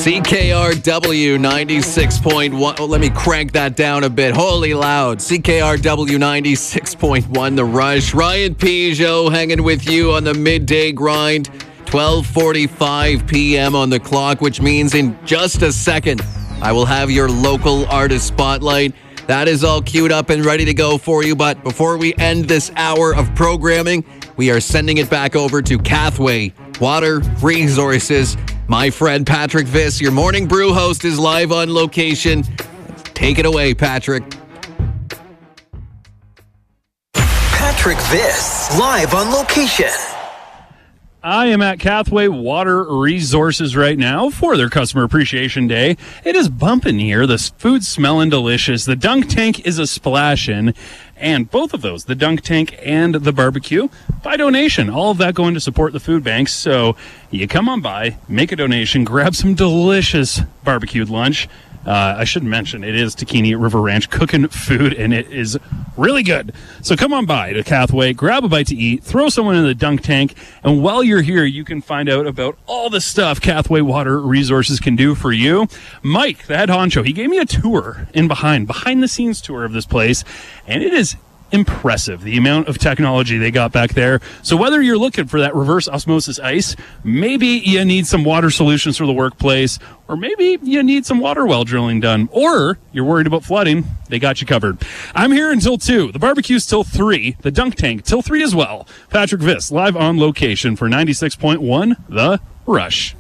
CKRW 96.1. Oh, let me crank that down a bit. Holy loud. CKRW 96.1, The Rush. Ryan Peugeot hanging with you on the midday grind. 12:45 p.m. on the clock, which means in just a second, I will have your local artist spotlight. That is all queued up and ready to go for you. But before we end this hour of programming, we are sending it back over to Cathway Water Resources. My friend Patrick Viss, your morning brew host, is live on location. Take it away, Patrick. Patrick Viss, live on location. I am at Cathway Water Resources right now for their Customer Appreciation Day. It is bumping here. The food's smelling delicious. The dunk tank is a splashin'. And both of those, the dunk tank and the barbecue, by donation. All of that going to support the food banks. So you come on by, make a donation, grab some delicious barbecued lunch. I should mention, it is Taquini River Ranch cooking food, and it is really good. So come on by to Cathway, grab a bite to eat, throw someone in the dunk tank, and while you're here, you can find out about all the stuff Cathway Water Resources can do for you. Mike, the head honcho, he gave me a tour behind-the-scenes tour of this place, and it is impressive, the amount of technology they got back there. So whether you're looking for that reverse osmosis ice, maybe you need some water solutions for the workplace, or maybe you need some water well drilling done, or you're worried about flooding, they got you covered. I'm here until 2. The barbecue's till 3. The dunk tank till 3 as well. Patrick Viss, live on location for 96.1 The Rush.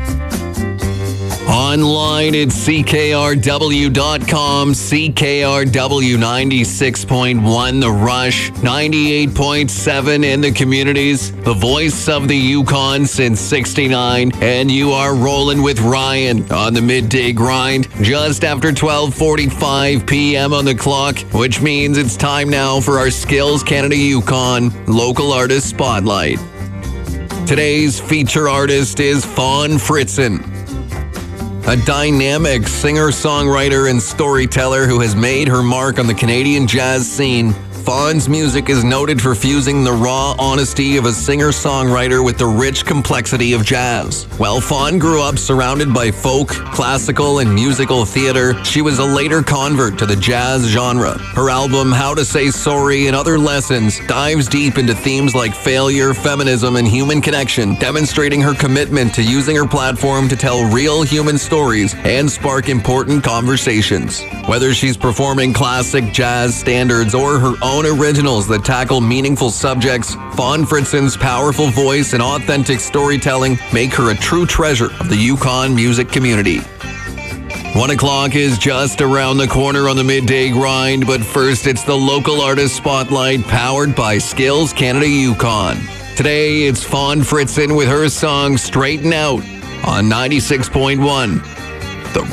Online at CKRW.com, CKRW 96.1, The Rush, 98.7 in the communities, the voice of the Yukon since 69, and you are rolling with Ryan on the midday grind, just after 12:45 p.m. on the clock, which means it's time now for our Skills Canada Yukon Local Artist Spotlight. Today's feature artist is Fawn Fritzen, a dynamic singer-songwriter and storyteller who has made her mark on the Canadian jazz scene. Fawn's music is noted for fusing the raw honesty of a singer-songwriter with the rich complexity of jazz. While Fawn grew up surrounded by folk, classical, and musical theater, she was a later convert to the jazz genre. Her album, How to Say Sorry and Other Lessons, dives deep into themes like failure, feminism, and human connection, demonstrating her commitment to using her platform to tell real human stories and spark important conversations. Whether she's performing classic jazz standards or her own originals that tackle meaningful subjects, Fawn Fritzen's powerful voice and authentic storytelling make her a true treasure of the Yukon music community. 1 o'clock is just around the corner on the midday grind, but first it's the Local Artist Spotlight powered by Skills Canada Yukon. Today it's Fawn Fritzen with her song Straighten Out on 96.1